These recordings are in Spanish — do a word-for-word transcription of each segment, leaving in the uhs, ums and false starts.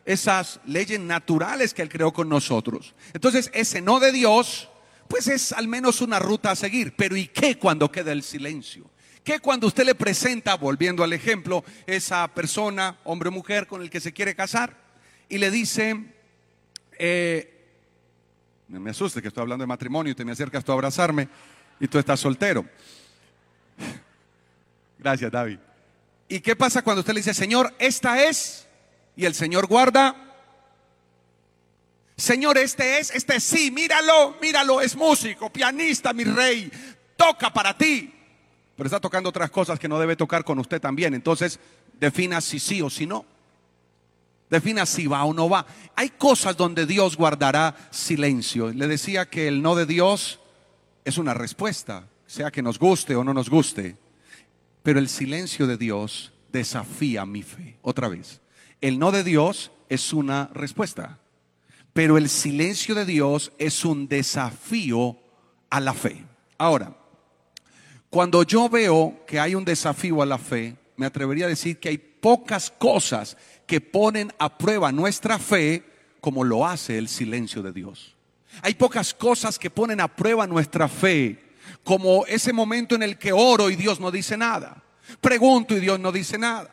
esas leyes naturales que Él creó con nosotros. Entonces ese no de Dios, pues es al menos una ruta a seguir. Pero ¿y qué cuando queda el silencio? ¿Qué cuando usted le presenta, volviendo al ejemplo, esa persona, hombre o mujer, con el que se quiere casar, y le dice, eh, me asusta que estoy hablando de matrimonio y te me acercas tú a abrazarme y tú estás soltero? Gracias, David. ¿Y qué pasa cuando usted le dice, Señor, esta es? Y el Señor guarda. Señor, este es, este sí, míralo, míralo, es músico, pianista, mi rey, toca para ti. Pero está tocando otras cosas que no debe tocar con usted también. Entonces, defina si sí o si no. Defina si va o no va. Hay cosas donde Dios guardará silencio. Le decía que el no de Dios es una respuesta, sea que nos guste o no nos guste. Pero el silencio de Dios desafía mi fe. Otra vez, el no de Dios es una respuesta, pero el silencio de Dios es un desafío a la fe. Ahora, cuando yo veo que hay un desafío a la fe, me atrevería a decir que hay pocas cosas que ponen a prueba nuestra fe como lo hace el silencio de Dios. Hay pocas cosas que ponen a prueba nuestra fe, como ese momento en el que oro y Dios no dice nada, pregunto y Dios no dice nada.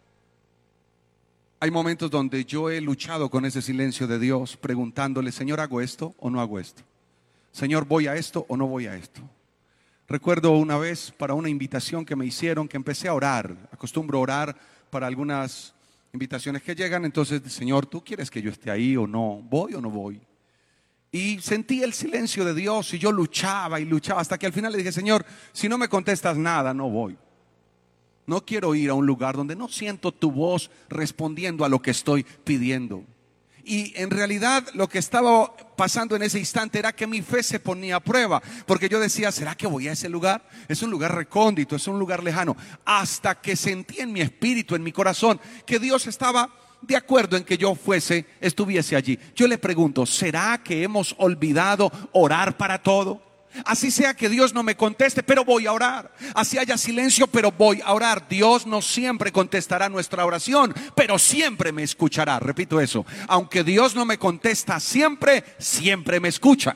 Hay momentos donde yo he luchado con ese silencio de Dios, preguntándole, Señor, ¿hago esto o no hago esto? Señor, ¿voy a esto o no voy a esto? Recuerdo una vez para una invitación que me hicieron, que empecé a orar. Acostumbro orar para algunas invitaciones que llegan. Entonces, Señor, ¿tú quieres que yo esté ahí o no? ¿Voy o no voy? Y sentí el silencio de Dios y yo luchaba y luchaba hasta que al final le dije, Señor, si no me contestas nada, no voy. No quiero ir a un lugar donde no siento tu voz respondiendo a lo que estoy pidiendo. Y en realidad lo que estaba pasando en ese instante era que mi fe se ponía a prueba, porque yo decía, ¿será que voy a ese lugar? Es un lugar recóndito, es un lugar lejano. Hasta que sentí en mi espíritu, en mi corazón, que Dios estaba de acuerdo en que yo fuese, estuviese allí. Yo le pregunto, ¿será que hemos olvidado orar para todo? Así sea que Dios no me conteste, pero voy a orar. Así haya silencio, pero voy a orar. Dios no siempre contestará nuestra oración, pero siempre me escuchará. Repito eso, aunque Dios no me contesta siempre, siempre me escucha.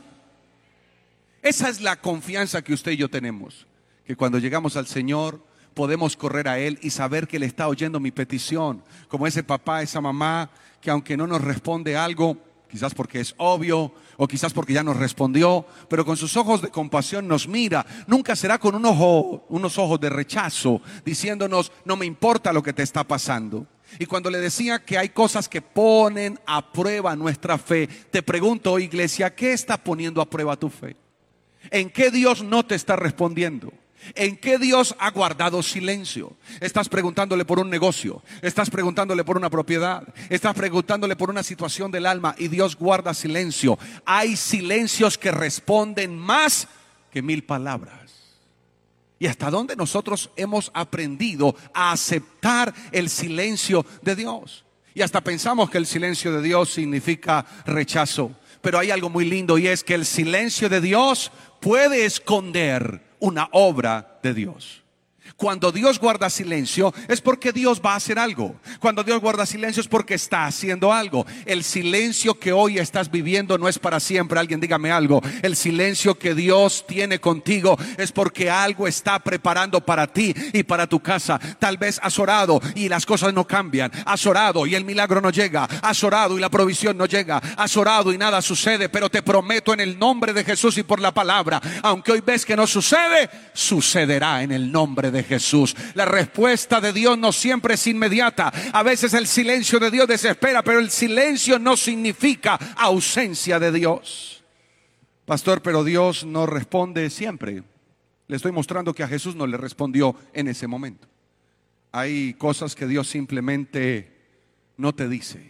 Esa es la confianza que usted y yo tenemos, que cuando llegamos al Señor podemos correr a Él y saber que Él está oyendo mi petición. Como ese papá, esa mamá, que aunque no nos responde algo, quizás porque es obvio o quizás porque ya nos respondió, pero con sus ojos de compasión nos mira. Nunca será con un ojo, unos ojos de rechazo, diciéndonos, no me importa lo que te está pasando. Y cuando le decía que hay cosas que ponen a prueba nuestra fe, te pregunto, iglesia, ¿qué está poniendo a prueba tu fe? ¿En qué Dios no te está respondiendo? ¿En qué Dios ha guardado silencio? Estás preguntándole por un negocio, estás preguntándole por una propiedad, estás preguntándole por una situación del alma y Dios guarda silencio. Hay silencios que responden más que mil palabras. ¿Y hasta dónde nosotros hemos aprendido a aceptar el silencio de Dios? Y hasta pensamos que el silencio de Dios significa rechazo. Pero hay algo muy lindo y es que el silencio de Dios puede esconder una obra de Dios. Cuando Dios guarda silencio es porque Dios va a hacer algo. Cuando Dios guarda silencio es porque está haciendo algo. El silencio que hoy estás viviendo no es para siempre. Alguien dígame algo. El silencio que Dios tiene contigo es porque algo está preparando para ti y para tu casa. Tal vez has orado y las cosas no cambian. Has orado y el milagro no llega. Has orado y la provisión no llega. Has orado y nada sucede. Pero te prometo en el nombre de Jesús y por la palabra, aunque hoy ves que no sucede, sucederá en el nombre de Jesús. La respuesta de Dios no siempre es inmediata. A veces el silencio de Dios desespera, pero el silencio no significa ausencia de Dios. Pastor, pero Dios no responde siempre. Le estoy mostrando que a Jesús no le respondió en ese momento. Hay cosas que Dios simplemente no te dice.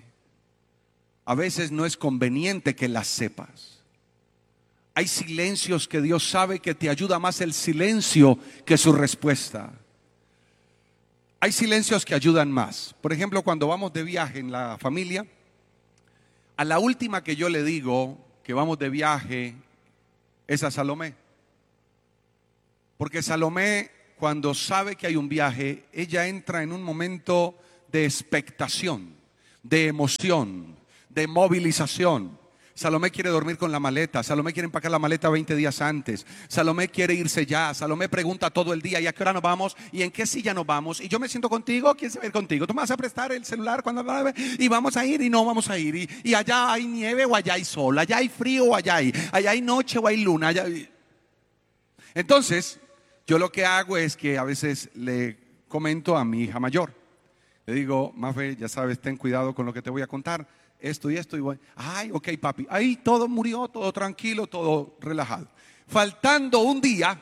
A veces no es conveniente que las sepas. Hay silencios que Dios sabe que te ayuda más el silencio que su respuesta. Hay silencios que ayudan más. Por ejemplo, cuando vamos de viaje en la familia, a la última que yo le digo que vamos de viaje es a Salomé. Porque Salomé, cuando sabe que hay un viaje, ella entra en un momento de expectación, de emoción, de movilización. Salomé quiere dormir con la maleta, Salomé quiere empacar la maleta veinte días antes, Salomé quiere irse ya, Salomé pregunta todo el día: ¿y a qué hora nos vamos? ¿Y en qué silla nos vamos? ¿Y yo me siento contigo? ¿Quién se va a ir contigo? ¿Tú me vas a prestar el celular cuando y vamos a ir y no vamos a ir? ¿Y, y allá hay nieve o allá hay sol? ¿Allá hay frío o allá hay? ¿Allá hay noche o hay luna? Allá hay... Entonces, yo lo que hago es que a veces le comento a mi hija mayor. Le digo: Mafe, ya sabes, ten cuidado con lo que te voy a contar. Esto y esto y voy. Ay, ok, papi. Ahí todo murió, todo tranquilo, todo relajado. Faltando un día,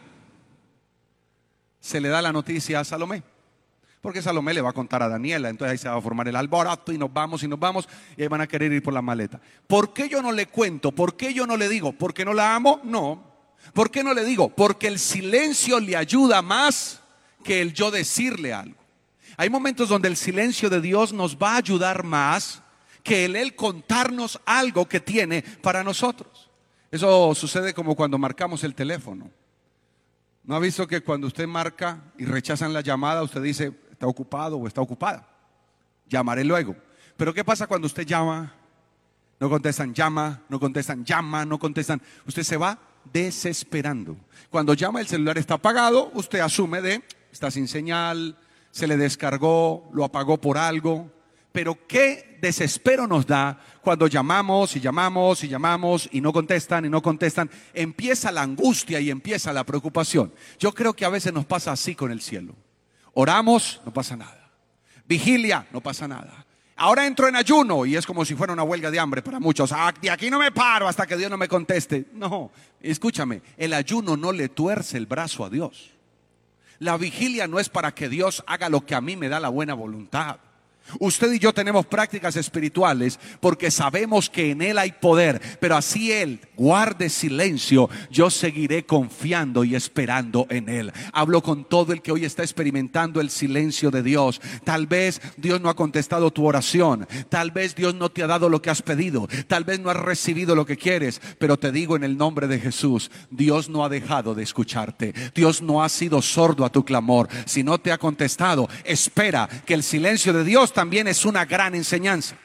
se le da la noticia a Salomé, porque Salomé le va a contar a Daniela. Entonces ahí se va a formar el alboroto y nos vamos y nos vamos y ahí van a querer ir por la maleta. ¿Por qué yo no le cuento? ¿Por qué yo no le digo? ¿Porque no la amo? No. ¿Por qué no le digo? Porque el silencio le ayuda más que el yo decirle algo. Hay momentos donde el silencio de Dios nos va a ayudar más que el Él contarnos algo que tiene para nosotros. Eso sucede como cuando marcamos el teléfono. ¿No ha visto que cuando usted marca y rechazan la llamada, usted dice: está ocupado o está ocupada? Llamaré luego. Pero ¿qué pasa cuando usted llama? No contestan, llama, no contestan, llama, no contestan. Usted se va desesperando. Cuando llama, el celular está apagado, usted asume de: está sin señal, se le descargó, lo apagó por algo. Pero qué desespero nos da cuando llamamos y llamamos y llamamos y no contestan y no contestan. Empieza la angustia y empieza la preocupación. Yo creo que a veces nos pasa así con el cielo. Oramos, no pasa nada. Vigilia, no pasa nada. Ahora entro en ayuno y es como si fuera una huelga de hambre para muchos. Ah, de aquí no me paro hasta que Dios no me conteste. No, escúchame, el ayuno no le tuerce el brazo a Dios. La vigilia no es para que Dios haga lo que a mí me da la buena voluntad. Usted y yo tenemos prácticas espirituales porque sabemos que en Él hay poder, pero así Él guarde silencio, yo seguiré confiando y esperando en Él. Hablo con todo el que hoy está experimentando el silencio de Dios. Tal vez Dios no ha contestado tu oración, tal vez Dios no te ha dado lo que has pedido, tal vez no has recibido lo que quieres, pero te digo en el nombre de Jesús, Dios no ha dejado de escucharte. Dios no ha sido sordo a tu clamor. Si no te ha contestado, espera, que el silencio de Dios también es una gran enseñanza.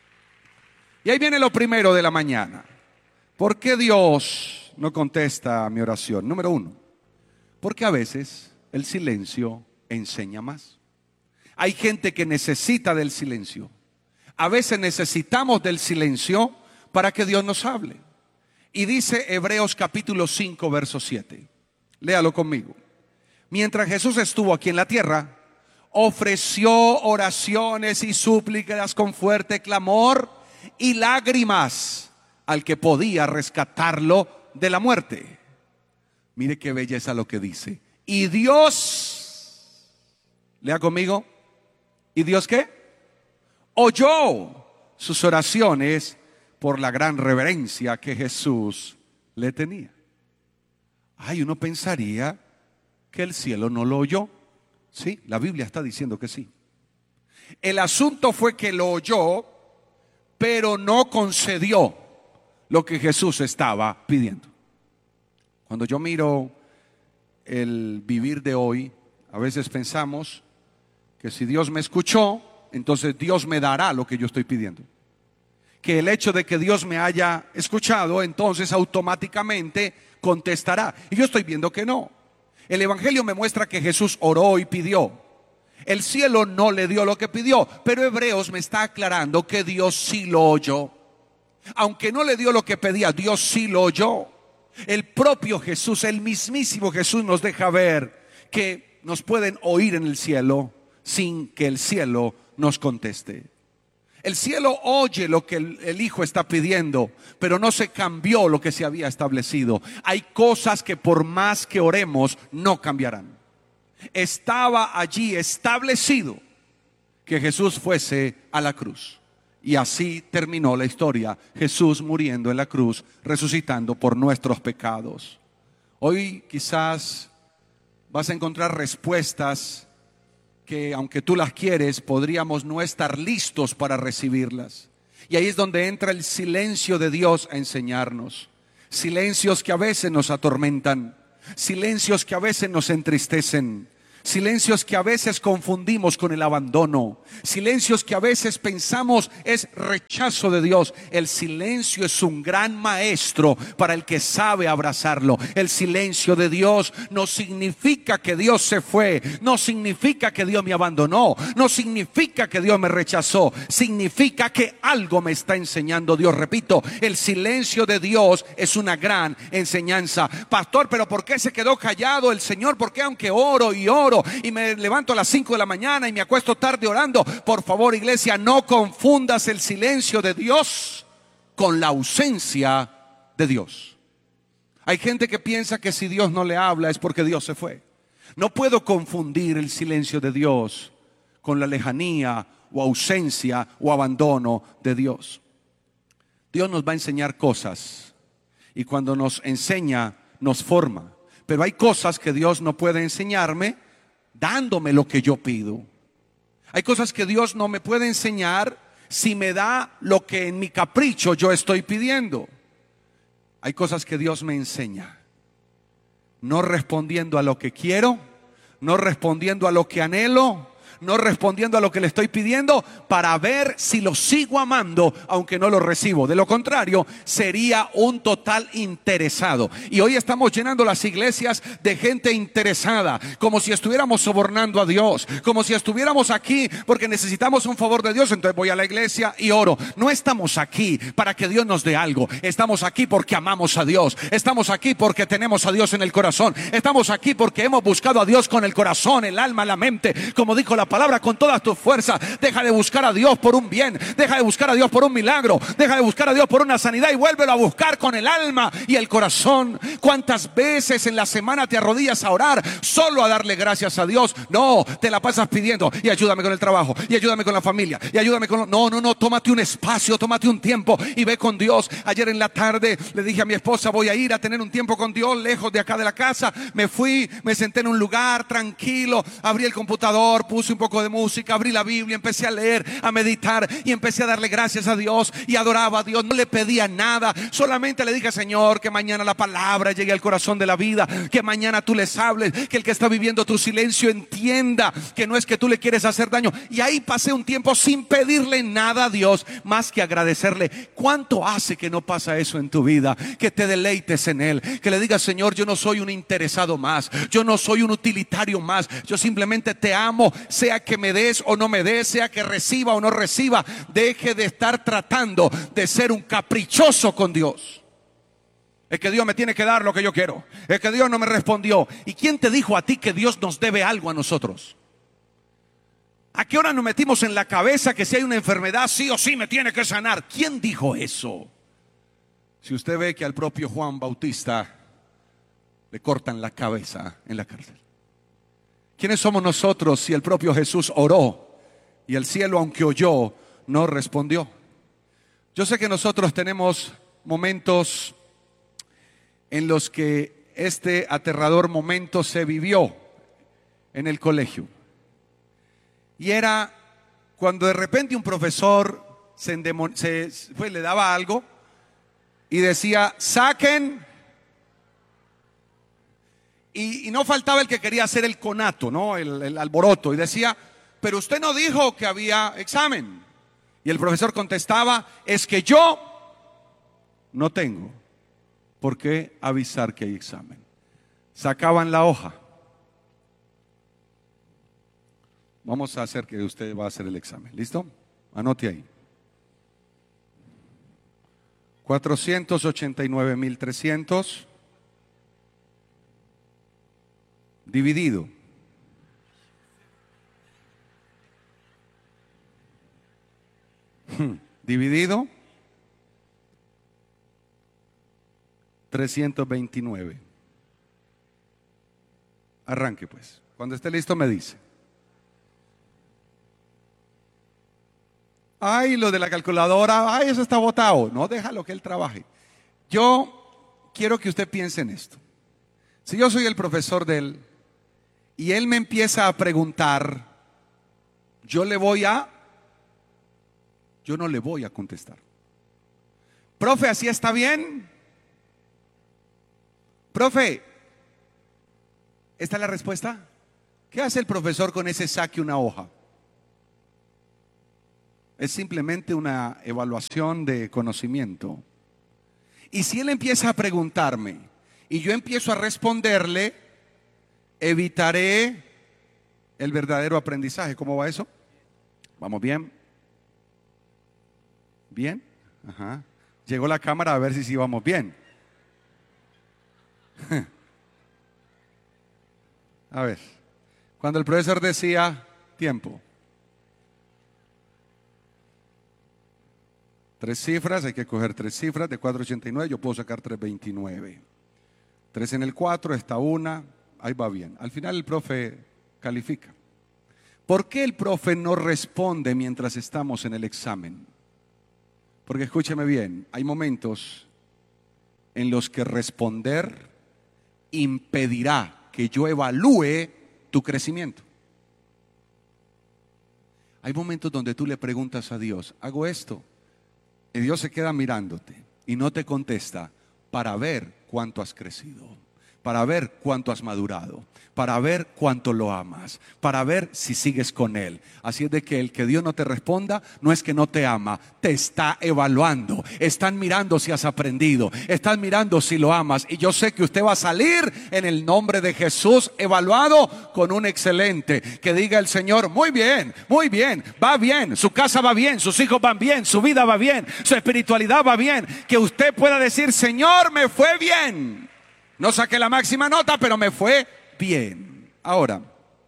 Y ahí viene lo primero de la mañana. ¿Por qué Dios no contesta a mi oración? Número uno, porque a veces el silencio enseña más. Hay gente que necesita del silencio. A veces necesitamos del silencio para que Dios nos hable. Y dice Hebreos capítulo cinco, verso siete. Léalo conmigo. Mientras Jesús estuvo aquí en la tierra, ofreció oraciones y súplicas con fuerte clamor y lágrimas al que podía rescatarlo de la muerte. Mire qué belleza lo que dice. Y Dios, lea conmigo, ¿y Dios qué? Oyó sus oraciones por la gran reverencia que Jesús le tenía. Ay, uno pensaría que el cielo no lo oyó. Sí, la Biblia está diciendo que sí. El asunto fue que lo oyó, pero no concedió lo que Jesús estaba pidiendo. Cuando yo miro el vivir de hoy, a veces pensamos que si Dios me escuchó, entonces Dios me dará lo que yo estoy pidiendo. Que el hecho de que Dios me haya escuchado, entonces automáticamente contestará. Y yo estoy viendo que no. El Evangelio me muestra que Jesús oró y pidió. El cielo no le dio lo que pidió, pero Hebreos me está aclarando que Dios sí lo oyó. Aunque no le dio lo que pedía, Dios sí lo oyó. El propio Jesús, el mismísimo Jesús, nos deja ver que nos pueden oír en el cielo sin que el cielo nos conteste. El cielo oye lo que el, el Hijo está pidiendo, pero no se cambió lo que se había establecido. Hay cosas que por más que oremos no cambiarán. Estaba allí establecido que Jesús fuese a la cruz. Y así terminó la historia. Jesús muriendo en la cruz, resucitando por nuestros pecados. Hoy quizás vas a encontrar respuestas que aunque tú las quieres, podríamos no estar listos para recibirlas. Y ahí es donde entra el silencio de Dios a enseñarnos. Silencios que a veces nos atormentan, silencios que a veces nos entristecen, Silencios que a veces confundimos con el abandono. Silencios que a veces pensamos es rechazo de Dios. El silencio es un gran maestro para el que sabe abrazarlo. El silencio de Dios no significa que Dios se fue. No significa que Dios me abandonó. No significa que Dios me rechazó. Significa que algo me está enseñando Dios. Repito, el silencio de Dios es una gran enseñanza. Pastor, pero ¿por qué se quedó callado el Señor? ¿Por qué aunque oro y oro y me levanto a las cinco de la mañana y me acuesto tarde orando? Por favor, iglesia, no confundas el silencio de Dios con la ausencia de Dios. Hay gente que piensa que si Dios no le habla es porque Dios se fue. No puedo confundir el silencio de Dios con la lejanía o ausencia o abandono de Dios. Dios nos va a enseñar cosas y cuando nos enseña nos forma. Pero hay cosas que Dios no puede enseñarme dándome lo que yo pido. Hay cosas que Dios no me puede enseñar si me da lo que en mi capricho yo estoy pidiendo. Hay cosas que Dios me enseña no respondiendo a lo que quiero, no respondiendo a lo que anhelo, no respondiendo a lo que le estoy pidiendo, para ver si lo sigo amando aunque no lo recibo. De lo contrario, sería un total interesado. Y hoy estamos llenando las iglesias de gente interesada, como si estuviéramos sobornando a Dios, como si estuviéramos aquí porque necesitamos un favor de Dios, entonces voy a la iglesia y oro. No estamos aquí para que Dios nos dé algo. Estamos aquí porque amamos a Dios. Estamos aquí porque tenemos a Dios en el corazón. Estamos aquí porque hemos buscado a Dios con el corazón, el alma, la mente, como dijo la palabra, con todas tus fuerzas. Deja de buscar a Dios por un bien, deja de buscar a Dios por un milagro, deja de buscar a Dios por una sanidad y vuélvelo a buscar con el alma y el corazón. ¿Cuántas veces en la semana te arrodillas a orar solo a darle gracias a Dios? No, te la pasas pidiendo y ayúdame con el trabajo, y ayúdame con la familia, y ayúdame con... No, no, no, tómate un espacio, tómate un tiempo y ve con Dios. Ayer en la tarde le dije a mi esposa, voy a ir a tener un tiempo con Dios lejos de acá de la casa. Me fui, me senté en un lugar tranquilo, abrí el computador, puse un poco de música, abrí la Biblia, empecé a leer, a meditar y empecé a darle gracias a Dios y adoraba a Dios. No le pedía nada, solamente le dije, Señor, que mañana la palabra llegue al corazón de la vida, que mañana tú les hables, que el que está viviendo tu silencio entienda que no es que tú le quieres hacer daño. Y ahí pasé un tiempo sin pedirle nada a Dios más que agradecerle. ¿Cuánto hace que no pasa eso en tu vida? Que te deleites en Él, que le digas, Señor, yo no soy un interesado más, yo no soy un utilitario más, yo simplemente te amo, sea que me des o no me des, sea que reciba o no reciba. Deje de estar tratando de ser un caprichoso con Dios. Es que Dios me tiene que dar lo que yo quiero, es que Dios no me respondió. ¿Y quién te dijo a ti que Dios nos debe algo a nosotros? ¿A qué hora nos metimos en la cabeza que si hay una enfermedad sí o sí me tiene que sanar? ¿Quién dijo eso? Si usted ve que al propio Juan Bautista le cortan la cabeza en la cárcel, ¿quiénes somos nosotros si el propio Jesús oró y el cielo, aunque oyó, no respondió? Yo sé que nosotros tenemos momentos en los que este aterrador momento se vivió en el colegio. Y era cuando de repente un profesor se, endemon- se pues, le daba algo y decía, saquen. Y, y no faltaba el que quería hacer el conato, ¿no? El, el alboroto. Y decía, pero usted no dijo que había examen. Y el profesor contestaba, es que yo no tengo por qué avisar que hay examen. Sacaban la hoja. Vamos a hacer que usted va a hacer el examen. ¿Listo? Anote ahí. cuatrocientos ochenta y nueve mil trescientos dividido dividido trescientos veintinueve. Arranque pues. Cuando esté listo me dice. Ay, lo de la calculadora, ay, eso está botado. No, déjalo que él trabaje. Yo quiero que usted piense en esto. Si yo soy el profesor de él y él me empieza a preguntar, yo le voy a, yo no le voy a contestar. Profe, ¿así está bien? Profe, ¿esta es la respuesta? ¿Qué hace el profesor con ese saque una hoja? Es simplemente una evaluación de conocimiento. Y si él empieza a preguntarme y yo empiezo a responderle, evitaré el verdadero aprendizaje. ¿Cómo va eso? ¿Vamos bien? ¿Bien? Ajá. Llegó la cámara a ver si sí vamos bien. A ver, cuando el profesor decía tiempo, tres cifras, hay que coger tres cifras, de cuatro ochenta y nueve yo puedo sacar tres veintinueve. tres en el cuatro, está una, ahí va bien. Al final el profe califica. ¿Por qué el profe no responde mientras estamos en el examen? Porque escúcheme bien, hay momentos en los que responder impedirá que yo evalúe tu crecimiento. Hay momentos donde tú le preguntas a Dios, hago esto, y Dios se queda mirándote y no te contesta para ver cuánto has crecido, para ver cuánto has madurado, para ver cuánto lo amas, para ver si sigues con Él. Así es de que el que Dios no te responda no es que no te ama, te está evaluando. Están mirando si has aprendido, están mirando si lo amas. Y yo sé que usted va a salir en el nombre de Jesús evaluado con un excelente. Que diga el Señor, muy bien, muy bien, va bien, su casa va bien, sus hijos van bien, su vida va bien, su espiritualidad va bien. Que usted pueda decir, Señor, me fue bien. No saqué la máxima nota, pero me fue bien. Ahora,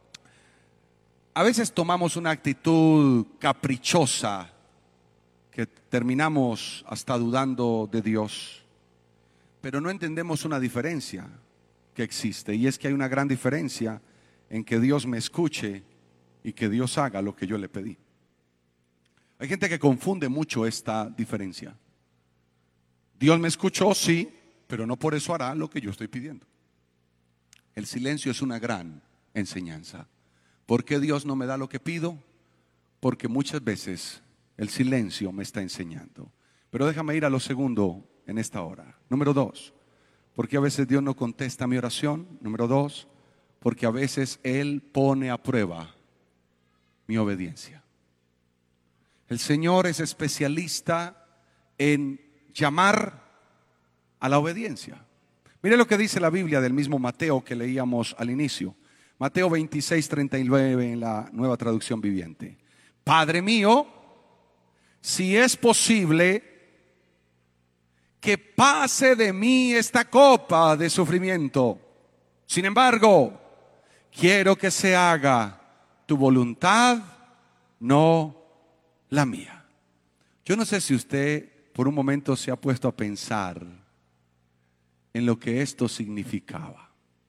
a veces tomamos una actitud caprichosa que terminamos hasta dudando de Dios, pero no entendemos una diferencia que existe, y es que hay una gran diferencia en que Dios me escuche y que Dios haga lo que yo le pedí. Hay gente que confunde mucho esta diferencia. Dios me escuchó, sí, pero no por eso hará lo que yo estoy pidiendo. El silencio es una gran enseñanza. ¿Por qué Dios no me da lo que pido? Porque muchas veces el silencio me está enseñando. Pero déjame ir a lo segundo en esta hora. Número dos, porque a veces Dios no contesta mi oración. Número dos, porque a veces Él pone a prueba mi obediencia. El Señor es especialista en llamar a la obediencia. Mire lo que dice la Biblia del mismo Mateo que leíamos al inicio. Mateo veintiséis, treinta y nueve en la Nueva Traducción Viviente. Padre mío, si es posible, que pase de mí esta copa de sufrimiento. Sin embargo, quiero que se haga tu voluntad, no la mía. Yo no sé si usted por un momento se ha puesto a pensar en lo que esto significaba.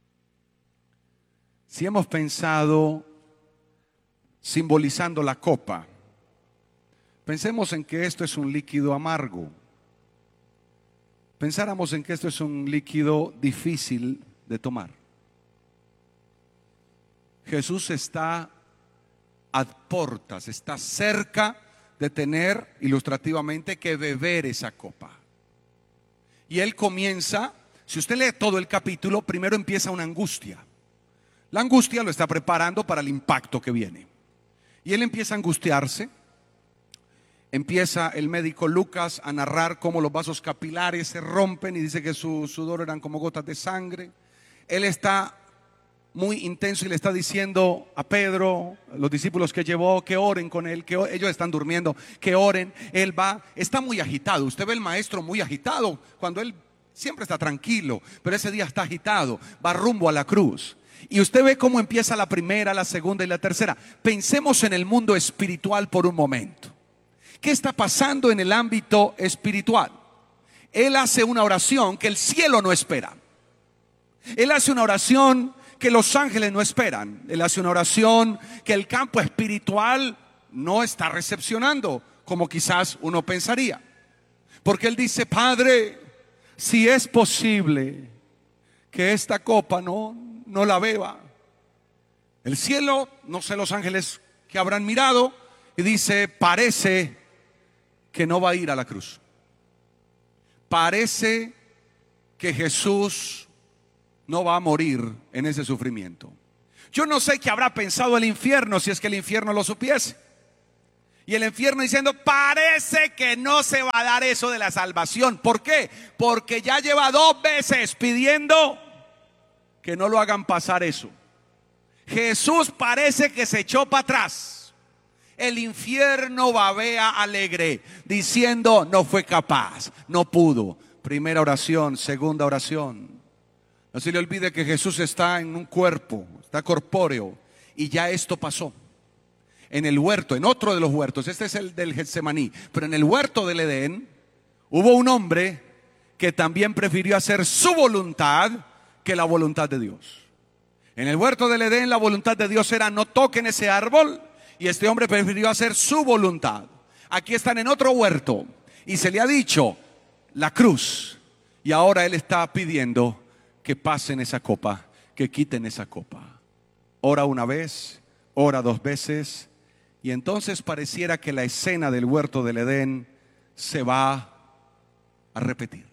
Si hemos pensado simbolizando la copa, pensemos en que esto es un líquido amargo. Pensáramos en que esto es un líquido difícil de tomar. Jesús está a portas, está cerca de tener ilustrativamente que beber esa copa. Y él comienza, si usted lee todo el capítulo, primero empieza una angustia. La angustia lo está preparando para el impacto que viene. Y él empieza a angustiarse. Empieza el médico Lucas a narrar cómo los vasos capilares se rompen y dice que su sudor eran como gotas de sangre. Él está muy intenso y le está diciendo a Pedro, los discípulos que llevó, que oren con él, que ellos están durmiendo, que oren. Él va, está muy agitado. Usted ve el maestro muy agitado cuando él siempre está tranquilo, pero ese día está agitado, va rumbo a la cruz. Y usted ve cómo empieza la primera, la segunda y la tercera. Pensemos en el mundo espiritual por un momento. ¿Qué está pasando en el ámbito espiritual? Él hace una oración que el cielo no espera. Él hace una oración que los ángeles no esperan. Él hace una oración que el campo espiritual no está recepcionando, como quizás uno pensaría. Porque él dice, Padre, si es posible que esta copa no, no la beba. El cielo, no sé los ángeles que habrán mirado, y dice, parece que no va a ir a la cruz. Parece que Jesús no va a morir en ese sufrimiento. Yo no sé qué habrá pensado el infierno, si es que el infierno lo supiese. Y el infierno diciendo, parece que no se va a dar eso de la salvación. ¿Por qué? Porque ya lleva dos veces pidiendo que no lo hagan pasar eso. Jesús parece que se echó para atrás. El infierno babea alegre, diciendo, no fue capaz, no pudo. Primera oración, segunda oración. No se le olvide que Jesús está en un cuerpo, está corpóreo, y ya esto pasó. En el huerto, en otro de los huertos, este es el del Getsemaní, pero en el huerto del Edén hubo un hombre que también prefirió hacer su voluntad que la voluntad de Dios. En el huerto del Edén la voluntad de Dios era no toquen ese árbol, y este hombre prefirió hacer su voluntad. Aquí están en otro huerto y se le ha dicho la cruz, y ahora él está pidiendo que pasen esa copa, que quiten esa copa. Ora una vez, ora dos veces, y entonces pareciera que la escena del huerto del Edén se va a repetir.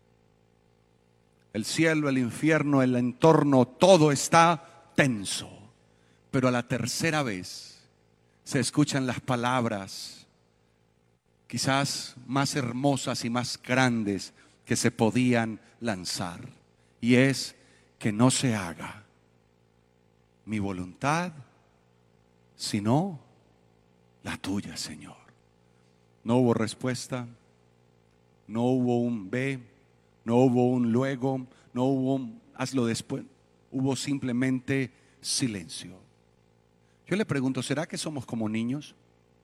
El cielo, el infierno, el entorno, todo está tenso. Pero a la tercera vez se escuchan las palabras quizás más hermosas y más grandes que se podían lanzar. Y es que no se haga mi voluntad, sino la tuya, Señor. No hubo respuesta, no hubo un ve, no hubo un luego, no hubo un hazlo después. Hubo simplemente silencio. Yo le pregunto, ¿será que somos como niños?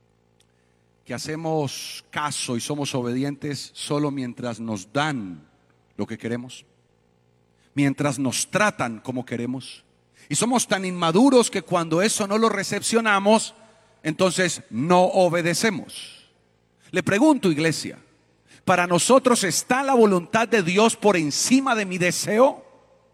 Que hacemos caso y somos obedientes solo mientras nos dan lo que queremos, mientras nos tratan como queremos. Y somos tan inmaduros que cuando eso no lo recepcionamos, entonces no obedecemos. Le pregunto, iglesia, ¿para nosotros está la voluntad de Dios por encima de mi deseo?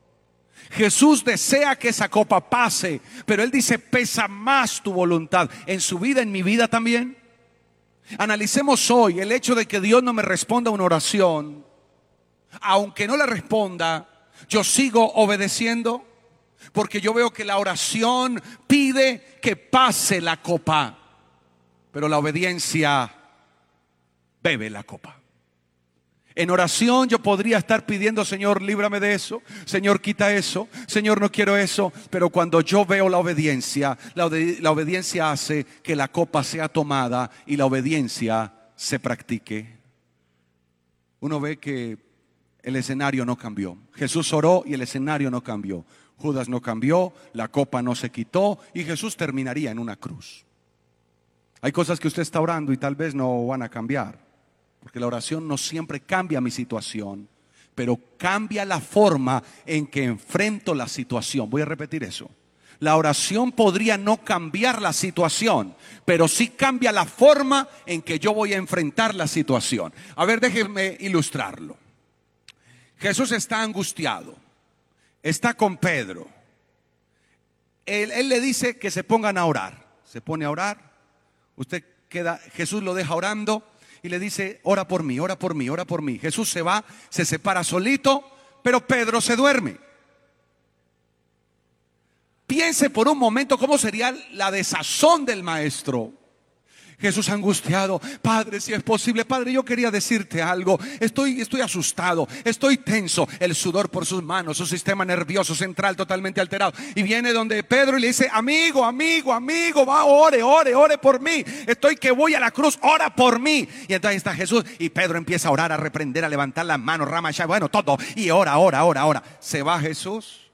Jesús desea que esa copa pase, pero Él dice, pesa más tu voluntad. ¿En su vida, en mi vida también? Analicemos hoy el hecho de que Dios no me responda una oración. Aunque no le responda, yo sigo obedeciendo, porque yo veo que la oración pide que pase la copa, pero la obediencia bebe la copa. En oración yo podría estar pidiendo, Señor, líbrame de eso, Señor, quita eso, Señor, no quiero eso. Pero cuando yo veo la obediencia, la, obedi- la obediencia hace que la copa sea tomada y la obediencia se practique. Uno ve que el escenario no cambió. Jesús oró y el escenario no cambió. Judas no cambió, la copa no se quitó y Jesús terminaría en una cruz. Hay cosas que usted está orando y tal vez no van a cambiar, porque la oración no siempre cambia mi situación, pero cambia la forma en que enfrento la situación. Voy a repetir eso. La oración podría no cambiar la situación, pero sí cambia la forma en que yo voy a enfrentar la situación. A ver, déjenme ilustrarlo. Jesús está angustiado, está con Pedro. Él, él le dice que se pongan a orar. Se pone a orar. Usted queda, Jesús lo deja orando y le dice, ora por mí, ora por mí, ora por mí. Jesús se va, se separa solito, pero Pedro se duerme. Piense por un momento cómo sería la desazón del maestro. Jesús angustiado, Padre, si es posible, Padre, yo quería decirte algo, estoy, estoy asustado, estoy tenso, el sudor por sus manos, su sistema nervioso central totalmente alterado. Y viene donde Pedro y le dice, amigo, amigo, amigo, va, ore, ore, ore por mí, estoy que voy a la cruz, ora por mí. Y entonces está Jesús y Pedro empieza a orar, a reprender, a levantar las manos, rama, ya, bueno, todo, y ora, ora, ora, ora. Se va Jesús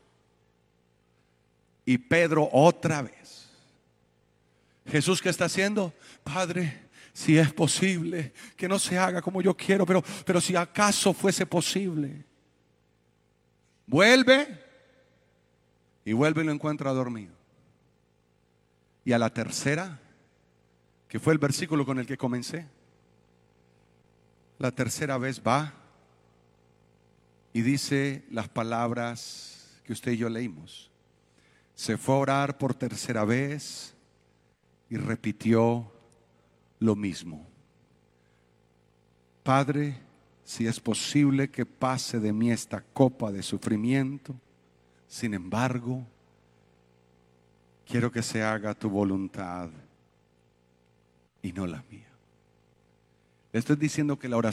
y Pedro otra vez. Jesús, ¿qué está haciendo? Padre, si es posible, que no se haga como yo quiero, pero, pero si acaso fuese posible. Vuelve y vuelve y lo encuentra dormido. Y a la tercera, que fue el versículo con el que comencé, la tercera vez va y dice las palabras que usted y yo leímos. Se fue a orar por tercera vez y repitió lo mismo. Padre, si es posible que pase de mí esta copa de sufrimiento, sin embargo, quiero que se haga tu voluntad y no la mía. Le estoy diciendo que la oración